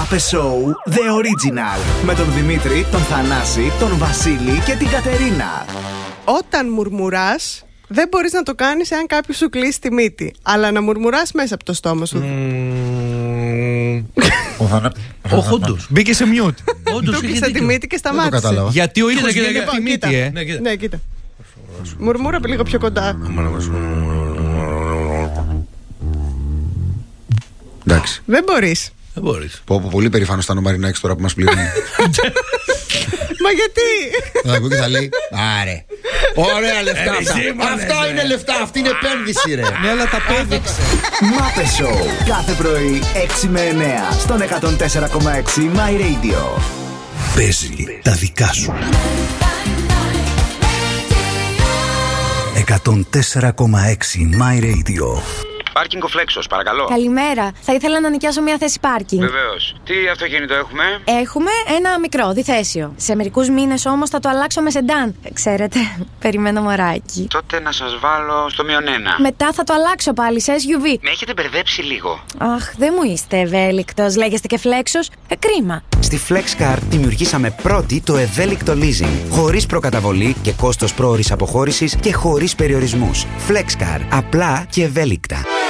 Μάπε Show The Original. Με τον Δημήτρη, τον Θανάση, τον Βασίλη και την Κατερίνα. Όταν μουρμουράς, δεν μπορείς να το κάνεις εάν κάποιος σου κλείσει τη μύτη. Αλλά να μουρμουράς μέσα από το στόμα σου. Όχι, όντως. Μπήκε σε μιούτ. Του κλείσε τη μύτη και σταμάτησε. Γιατί ο ήχος βγαίνει από τη μύτη, Ναι, κοίτα. Μουρμούρα λίγο πιο κοντά. Εντάξει. Δεν μπορείς. Δεν μπορείς. Πολύ περήφανος ήταν ο Μαρινάκης τώρα που μας πληρώνει. Μα γιατί? Θα ακούει και θα λέει άρε. Ωραία λεφτά αυτά. Αυτά είναι λεφτά, αυτή είναι επένδυση ρε. Ναι, αλλά τα πέδειξε. Μάπε Show. Κάθε πρωί 6 με 9 στον 104,6 My Radio. Παίζει τα δικά σου. 104,6 My Radio. Πάρκινγκ ο Φλέξος, παρακαλώ. Καλημέρα. Θα ήθελα να νοικιάσω μια θέση πάρκινγκ. Βεβαίως. Τι αυτοκίνητο έχουμε? Έχουμε ένα μικρό, διθέσιο. Σε μερικούς μήνες όμως θα το αλλάξω με σεντάν. Ξέρετε, περιμένω μωράκι. Τότε να σας βάλω στο -1. Μετά θα το αλλάξω πάλι σε SUV. Με έχετε μπερδέψει λίγο. Αχ, δεν μου είστε ευέλικτος. Λέγεστε και φλέξος. Κρίμα. Στη FlexCar δημιουργήσαμε πρώτη το ευέλικτο leasing. Χωρίς προκαταβολή και κόστος πρόωρης αποχώρησης και χωρίς περιορισμούς. FlexCar. Απλά και ευέλικτα.